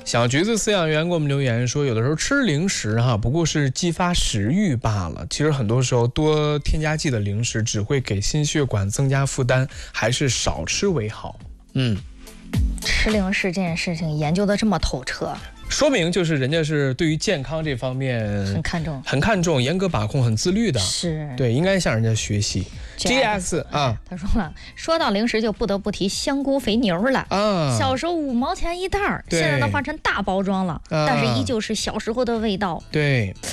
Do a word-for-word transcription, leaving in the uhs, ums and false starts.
小橘子饲养员给我们留言说，有的时候吃零食哈，不过是激发食欲罢了。其实很多时候多添加剂的零食只会给心血管增加负担，还是少吃为好。嗯， 吃零食这件事情研究的这么透彻， 说明就是人家是对于健康这方面很看重， 很看重，严格把控，很自律的。 是， 对，应该向人家学习。G X 啊， 他说了，说到零食就不得不提香菇肥牛了啊。小时候五毛钱一袋儿，现在呢换成大包装了，但是依旧是小时候的味道。 对。